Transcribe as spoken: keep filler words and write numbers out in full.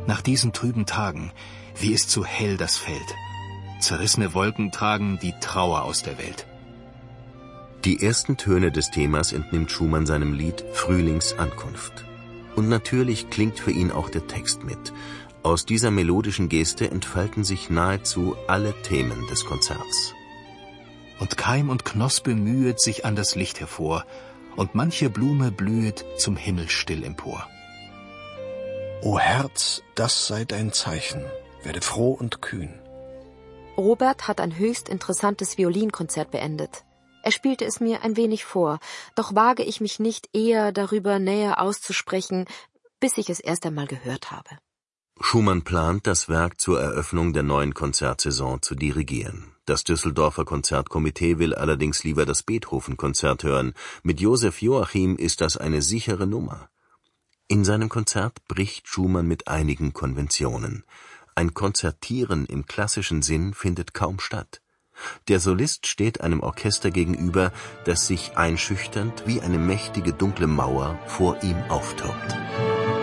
Nach diesen trüben Tagen, wie ist so hell das Feld. Zerrissene Wolken tragen die Trauer aus der Welt. Die ersten Töne des Themas entnimmt Schumann seinem Lied Frühlingsankunft. Und natürlich klingt für ihn auch der Text mit. Aus dieser melodischen Geste entfalten sich nahezu alle Themen des Konzerts. Und Keim und Knospe mühet sich an das Licht hervor, und manche Blume blühet zum Himmel still empor. O Herz, das sei dein Zeichen, werde froh und kühn. Robert hat ein höchst interessantes Violinkonzert beendet. Er spielte es mir ein wenig vor, doch wage ich mich nicht eher darüber näher auszusprechen, bis ich es erst einmal gehört habe. Schumann plant, das Werk zur Eröffnung der neuen Konzertsaison zu dirigieren. Das Düsseldorfer Konzertkomitee will allerdings lieber das Beethoven-Konzert hören. Mit Josef Joachim ist das eine sichere Nummer. In seinem Konzert bricht Schumann mit einigen Konventionen. Ein Konzertieren im klassischen Sinn findet kaum statt. Der Solist steht einem Orchester gegenüber, das sich einschüchternd wie eine mächtige dunkle Mauer vor ihm auftürmt.